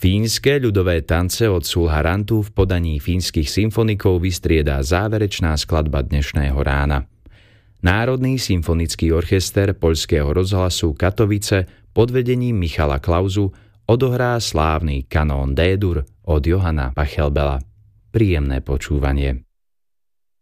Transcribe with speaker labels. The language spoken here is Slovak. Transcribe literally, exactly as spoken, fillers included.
Speaker 1: Fínske ľudové tance od Sulharantu v podaní fínskych symfonikov vystriedá záverečná skladba dnešného rána. Národný symfonický orchester Poľského rozhlasu Katovice pod vedením Michala Klauzu odohrá slávny kanón D-dur od Johanna Pachelbela. Príjemné počúvanie.